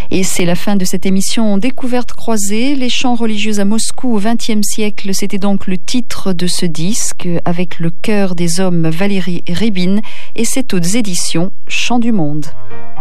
Et c'est la fin de cette émission Découverte croisée. Les chants religieux à Moscou au XXe siècle, c'était donc le titre de ce disque avec le chœur des hommes Valérie Rybin et c'est aux éditions Chants du Monde.